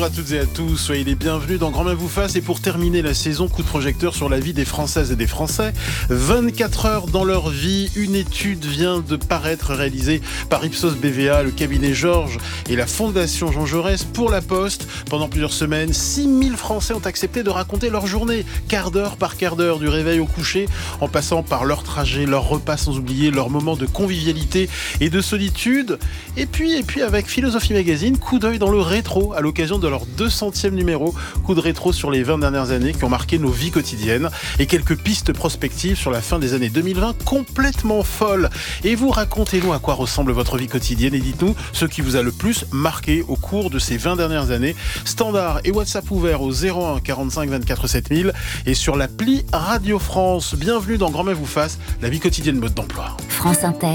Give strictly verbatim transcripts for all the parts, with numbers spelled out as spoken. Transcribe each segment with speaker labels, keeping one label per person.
Speaker 1: Bonjour à toutes et à tous, soyez les bienvenus dans Grand Main vous fasse. Et pour terminer la saison, coup de projecteur sur la vie des Françaises et des Français. vingt-quatre heures dans leur vie, une étude vient de paraître réalisée par Ipsos B V A, le cabinet Georges et la Fondation Jean Jaurès pour la Poste. Pendant plusieurs semaines, six mille Français ont accepté de raconter leur journée, quart d'heure par quart d'heure, du réveil au coucher, en passant par leur trajet, leur repas, sans oublier leurs moments de convivialité et de solitude. Et puis, et puis avec Philosophie Magazine, coup d'œil dans le rétro à l'occasion de leur deux centième numéro, coup de rétro sur les vingt dernières années qui ont marqué nos vies quotidiennes et quelques pistes prospectives sur la fin des années deux mille vingt complètement folles. Et vous, racontez-nous à quoi ressemble votre vie quotidienne et dites-nous ce qui vous a le plus marqué au cours de ces vingt dernières années. Standard et WhatsApp ouvert au zéro un quarante-cinq vingt-quatre sept mille et sur l'appli Radio France. Bienvenue dans Grand Main vous fasse, la vie quotidienne mode d'emploi.
Speaker 2: France Inter.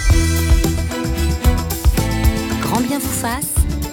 Speaker 2: Grand bien vous fasse.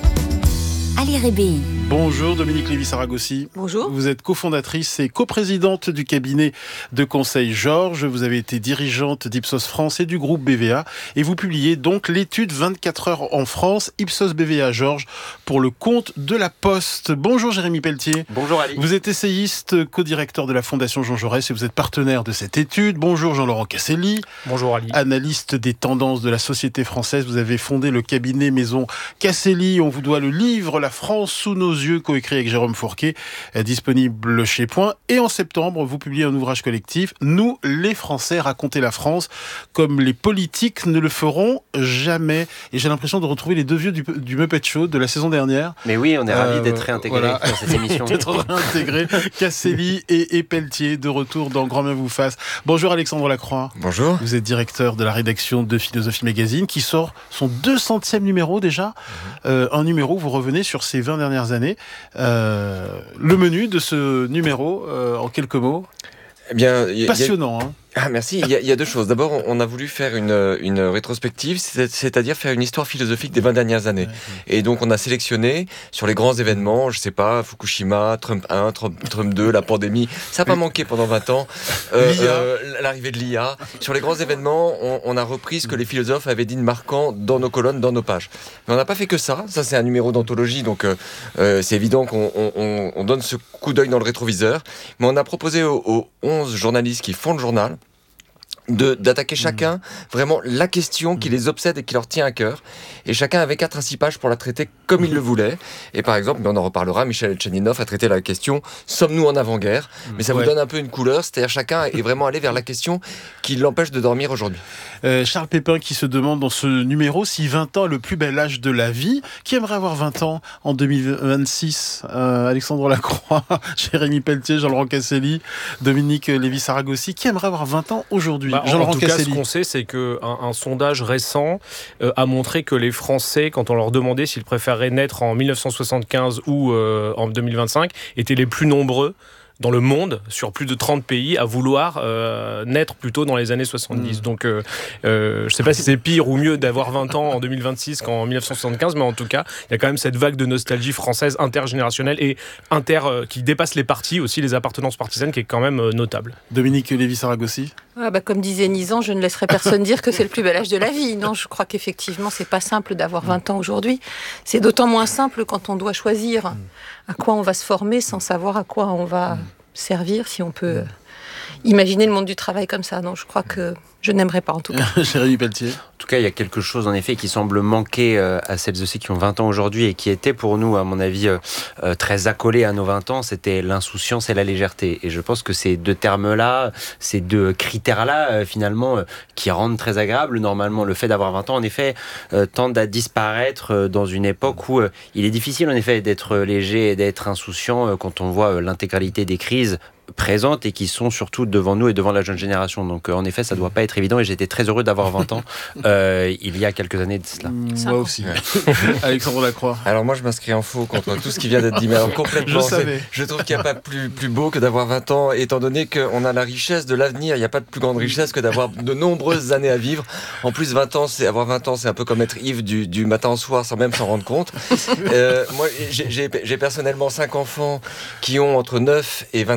Speaker 2: Ali Rébéi.
Speaker 1: Bonjour Dominique Lévy-Saragosi.
Speaker 3: Bonjour.
Speaker 1: Vous êtes cofondrice et coprésidente du cabinet de conseil Georges. Vous avez été dirigeante d'Ipsos France et du groupe B V A. Et vous publiez donc l'étude vingt-quatre heures en France, Ipsos B V A Georges, pour le compte de la Poste. Bonjour Jérémy Pelletier.
Speaker 4: Bonjour Ali.
Speaker 1: Vous êtes essayiste, co-directeur de la Fondation Jean Jaurès et vous êtes partenaire de cette étude. Bonjour Jean-Laurent Casselli.
Speaker 4: Bonjour Ali.
Speaker 1: Analyste des tendances de la société française. Vous avez fondé le cabinet Maison Casselli. On vous doit le livre La France sous nos yeux, coécrit avec Jérôme Fourquet, disponible chez Point. Et en septembre, vous publiez un ouvrage collectif, Nous, les Français, raconter la France comme les politiques ne le feront jamais. Et j'ai l'impression de retrouver les deux vieux du, du Muppet Show de la saison dernière.
Speaker 4: Mais oui, on est ravis
Speaker 1: euh,
Speaker 4: d'être réintégrés voilà. dans cette émission.
Speaker 1: d'être réintégrés. Casselli et, et Pelletier, de retour dans Grand Main vous fasse. Bonjour Alexandre Lacroix.
Speaker 5: Bonjour.
Speaker 1: Vous êtes directeur de la rédaction de Philosophie Magazine, qui sort son deux centième numéro déjà. Mmh. Euh, un numéro où vous revenez sur ces vingt dernières années. Euh, le menu de ce numéro, euh, en quelques mots.
Speaker 5: Eh bien, y a,
Speaker 1: passionnant,
Speaker 5: y a...
Speaker 1: hein.
Speaker 5: Ah, merci. Il y, a, il y a deux choses. D'abord, on a voulu faire une, une rétrospective, c'est-à-dire faire une histoire philosophique des vingt dernières années. Ouais, ouais. Et donc, on a sélectionné sur les grands événements, je sais pas, Fukushima, Trump un, Trump, Trump deux, la pandémie. Ça n'a pas manqué pendant vingt ans. Euh, euh, l'arrivée de l'I A. Sur les grands événements, on, on a repris ce que les philosophes avaient dit de marquant dans nos colonnes, dans nos pages. Mais on n'a pas fait que ça. Ça, c'est un numéro d'anthologie, donc euh, c'est évident qu'on on, on donne ce coup d'œil dans le rétroviseur. Mais on a proposé aux, aux onze journalistes qui font le journal De, d'attaquer chacun mmh. vraiment la question qui les obsède et qui leur tient à cœur. Et chacun avait quatre à six pages pour la traiter comme mmh. il le voulait. Et par exemple, mais on en reparlera, Michel Etcheninov a traité la question « Sommes-nous en avant-guerre ?» Mais ça ouais. vous donne un peu une couleur, c'est-à-dire chacun est vraiment allé vers la question qui l'empêche de dormir aujourd'hui.
Speaker 1: Euh, Charles Pépin qui se demande dans ce numéro si vingt ans est le plus bel âge de la vie. Qui aimerait avoir vingt ans en deux mille vingt-six? euh, Alexandre Lacroix, Jérémy Pelletier, Jean-Laurent Casselli, Dominique Lévy-Saragosi. Qui aimerait avoir vingt ans aujourd'hui?
Speaker 6: Bah, en tout cas, ce qu'on sait, c'est qu'un un sondage récent euh, a montré que les Français, quand on leur demandait s'ils préféreraient naître en mille neuf cent soixante-quinze ou euh, en deux mille vingt-cinq, étaient les plus nombreux dans le monde, sur plus de trente pays, à vouloir euh, naître plutôt dans les années soixante-dix. Mmh. Donc, euh, euh, je ne sais pas si c'est pire ou mieux d'avoir vingt ans en deux mille vingt-six qu'en mille neuf cent soixante-quinze, mais en tout cas, il y a quand même cette vague de nostalgie française intergénérationnelle et inter, euh, qui dépasse les partis, aussi les appartenances partisanes, qui est quand même euh, notable.
Speaker 1: Dominique Lévy-Saragosi.
Speaker 3: Ah bah, comme disait Nizan, je ne laisserai personne dire que c'est le plus bel âge de la vie. Non, je crois qu'effectivement, c'est pas simple d'avoir vingt ans aujourd'hui. C'est d'autant moins simple quand on doit choisir à quoi on va se former sans savoir à quoi on va servir, si on peut imaginer le monde du travail comme ça. Non, je crois que je n'aimerais pas, en tout cas.
Speaker 1: Jérémy Pelletier.
Speaker 4: En tout cas, il y a quelque chose, en effet, qui semble manquer euh, à celles et ceux qui ont vingt ans aujourd'hui et qui était pour nous, à mon avis, euh, euh, très accolés à nos vingt ans, c'était l'insouciance et la légèreté. Et je pense que ces deux termes-là, ces deux critères-là, euh, finalement, euh, qui rendent très agréable, normalement, le fait d'avoir vingt ans, en effet, euh, tendent à disparaître euh, dans une époque où euh, il est difficile, en effet, d'être léger et d'être insouciant euh, quand on voit euh, l'intégralité des crises présentes et qui sont surtout devant nous et devant la jeune génération. Donc, euh, en effet, ça ne doit pas être évident et j'étais très heureux d'avoir vingt ans euh, il y a quelques années de cela.
Speaker 1: Moi aussi. Alexandre Lacroix.
Speaker 5: Alors, moi, je m'inscris en faux contre tout ce qui vient d'être dit. Mais alors, complètement.
Speaker 1: Je savais.
Speaker 5: Je trouve qu'il n'y a pas plus, plus beau que d'avoir vingt ans, étant donné qu'on a la richesse de l'avenir. Il n'y a pas de plus grande richesse que d'avoir de nombreuses années à vivre. En plus, vingt ans, c'est, avoir vingt ans, c'est un peu comme être ivre du, du matin au soir sans même s'en rendre compte. Euh, moi, j'ai, j'ai, j'ai personnellement cinq enfants qui ont entre neuf et vingt-cinq ans.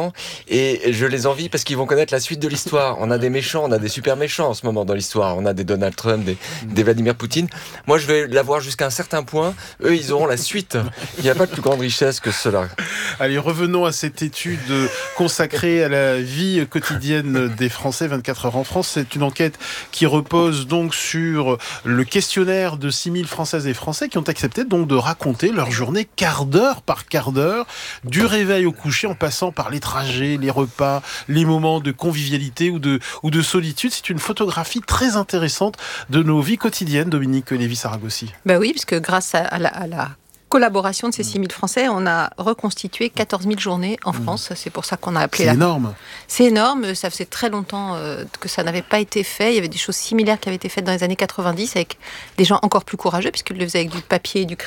Speaker 5: temps. Et je les envie parce qu'ils vont connaître la suite de l'histoire. On a des méchants, on a des super méchants en ce moment dans l'histoire. On a des Donald Trump, des, des Vladimir Poutine. Moi, je vais l'avoir jusqu'à un certain point. Eux, ils auront la suite. Il n'y a pas de plus grande richesse que cela.
Speaker 1: Allez, revenons à cette étude consacrée à la vie quotidienne des Français, vingt-quatre heures en France. C'est une enquête qui repose donc sur le questionnaire de six mille Françaises et Français qui ont accepté donc de raconter leur journée quart d'heure par quart d'heure, du réveil au coucher en passant par les trajets, les repas, les moments de convivialité ou de, ou de solitude. C'est une photographie très intéressante de nos vies quotidiennes, Dominique Lévy-Saragosi.
Speaker 3: Ben oui, parce que grâce à, à la... À la... collaboration de ces six mille Français, on a reconstitué quatorze mille journées en France. C'est pour ça qu'on a appelé...
Speaker 1: C'est
Speaker 3: la...
Speaker 1: énorme.
Speaker 3: C'est énorme. Ça faisait très longtemps euh, que ça n'avait pas été fait. Il y avait des choses similaires qui avaient été faites dans les années quatre-vingt-dix avec des gens encore plus courageux, puisqu'ils le faisaient avec du papier et du crayon.